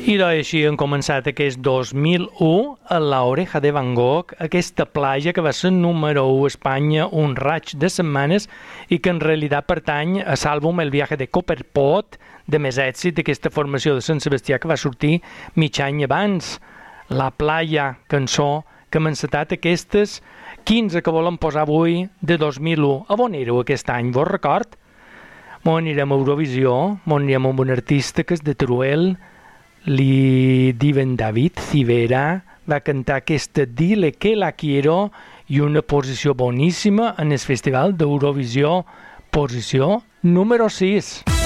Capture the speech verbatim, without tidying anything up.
I doncs així hem començat aquest dos mil u a La Oreja de Van Gogh, aquesta platja que va ser número u a Espanya un raig de setmanes i que en realitat pertany a l'àlbum El viaje de Copperpot, de més èxit d'aquesta formació de Sant Sebastià que va sortir mig any abans. La Playa, cançó que hem encetat aquestes quinze que volem posar avui de dos mil u. A on éreu aquest any, vos record? Mo anirem a Eurovisió, mo anirem amb un artista que és de Teruel, li diuen David Civera, va cantar aquesta Dile que la quiero i una posició boníssima en el Festival d'Eurovisió, posició número sis.